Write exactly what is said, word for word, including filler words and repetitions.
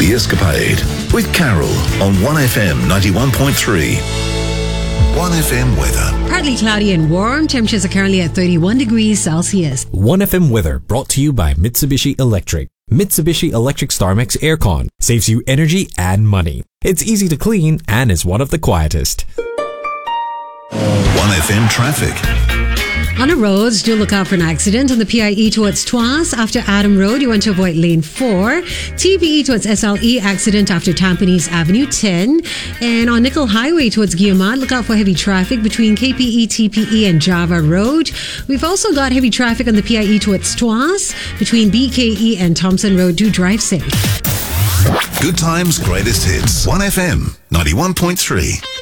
The Escapade with Carol on one F M ninety-one point three. one F M weather. Partly cloudy and warm. Temperatures are currently at thirty-one degrees Celsius. one F M weather brought to you by Mitsubishi Electric. Mitsubishi Electric StarMax Aircon saves you energy and money. It's easy to clean and is one of the quietest. one F M traffic. On the roads, do look out for an accident on the P I E towards Tuas after Adam Road. You want to avoid lane four. T P E towards S L E, accident after Tampines Avenue ten. And on Nickel Highway towards Guillemard, look out for heavy traffic between K P E, T P E and Java Road. We've also got heavy traffic on the P I E towards Tuas between B K E and Thompson Road. Do drive safe. Good times, greatest hits. one F M ninety-one point three.